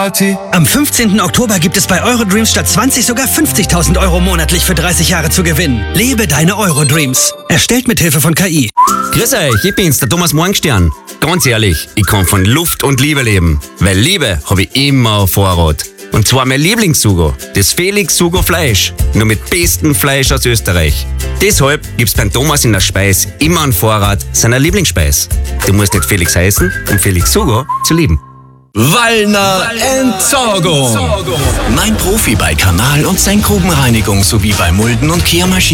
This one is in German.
Am 15. Oktober gibt es bei Eurodreams statt 20 sogar 50.000 Euro monatlich für 30 Jahre zu gewinnen. Lebe deine Eurodreams. Erstellt mit Hilfe von KI. Grüß euch, ich bin's, der Thomas Morgenstern. Ganz ehrlich, ich kann von Luft und Liebe leben. Weil Liebe habe ich immer auf Vorrat. Und zwar mein Lieblingssugo, das Felix Sugo Fleisch. Nur mit bestem Fleisch aus Österreich. Deshalb gibt's beim Thomas in der Speis immer einen Vorrat seiner Lieblingsspeis. Du musst nicht Felix heißen, um Felix Sugo zu lieben. Wallner Entsorgung. Mein Profi bei Kanal- und Senkgrubenreinigung sowie bei Mulden- und Kehrmaschinen.